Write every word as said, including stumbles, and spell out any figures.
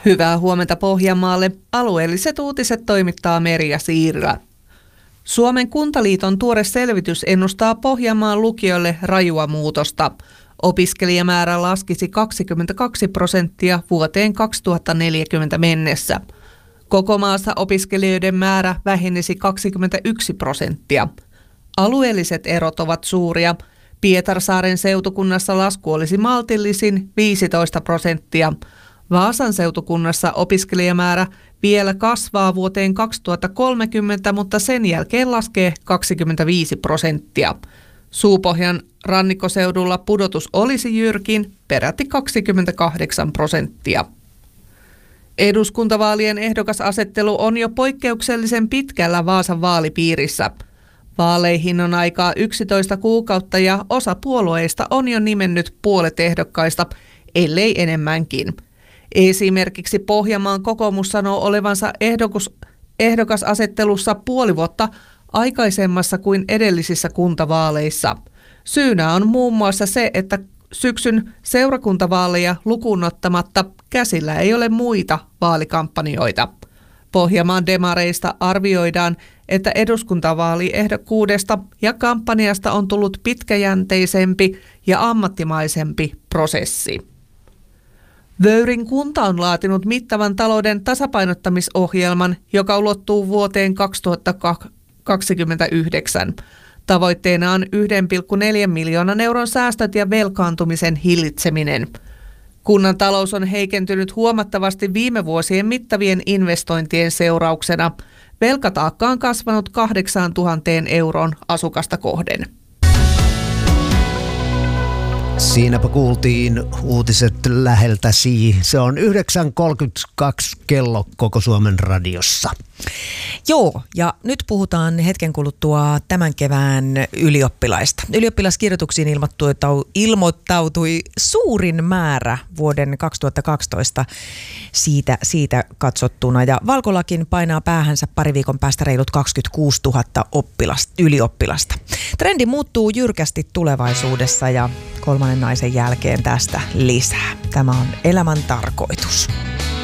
Hyvää huomenta Pohjanmaalle. Alueelliset uutiset toimittaa Merja Siirlä. Suomen Kuntaliiton tuore selvitys ennustaa Pohjanmaan lukioille rajua muutosta. Opiskelijamäärä laskisi kaksikymmentäkaksi prosenttia vuoteen kaksituhattaneljäkymmentä mennessä. Koko maassa opiskelijoiden määrä vähenisi kaksikymmentäyksi prosenttia. Alueelliset erot ovat suuria. Pietarsaaren seutukunnassa lasku olisi maltillisin viisitoista prosenttia. Vaasan seutukunnassa opiskelijamäärä vielä kasvaa vuoteen kaksituhattakolmekymmentä, mutta sen jälkeen laskee kaksikymmentäviisi prosenttia. Suupohjan rannikkoseudulla pudotus olisi jyrkin, peräti kaksikymmentäkahdeksan prosenttia. Eduskuntavaalien ehdokasasettelu on jo poikkeuksellisen pitkällä Vaasan vaalipiirissä. Vaaleihin on aikaa yksitoista kuukautta ja osa puolueista on jo nimennyt puolet ehdokkaista, ellei enemmänkin. Esimerkiksi Pohjanmaan kokoomus sanoo olevansa ehdokus, ehdokasasettelussa puoli vuotta aikaisemmassa kuin edellisissä kuntavaaleissa. Syynä on muun muassa se, että syksyn seurakuntavaaleja lukuun ottamatta käsillä ei ole muita vaalikampanjoita. Pohjanmaan demareista arvioidaan, että eduskuntavaaliehdokkuudesta ja kampanjasta on tullut pitkäjänteisempi ja ammattimaisempi prosessi. Vöyrin kunta on laatinut mittavan talouden tasapainottamisohjelman, joka ulottuu vuoteen kaksituhattakaksikymmentäyhdeksän. Tavoitteena on yksi pilkku neljä miljoonan euron säästöt ja velkaantumisen hillitseminen. Kunnan talous on heikentynyt huomattavasti viime vuosien mittavien investointien seurauksena. Velkataakka on kasvanut kahdeksantuhatta euroon asukasta kohden. Siinäpä kuultiin uutiset läheltäsi. Se on yhdeksän kolmekymmentäkaksi kello koko Suomen radiossa. Joo, ja nyt puhutaan hetken kuluttua tämän kevään ylioppilaista. Ylioppilaskirjoituksiin ilmoittautui suurin määrä vuoden kaksituhattakaksitoista siitä, siitä katsottuna. Ja Valkolakin painaa päähänsä pari viikon päästä reilut kaksikymmentäkuusituhatta oppilasta, ylioppilasta. Trendi muuttuu jyrkästi tulevaisuudessa ja kolmannen naisen jälkeen tästä lisää. Tämä on elämän tarkoitus.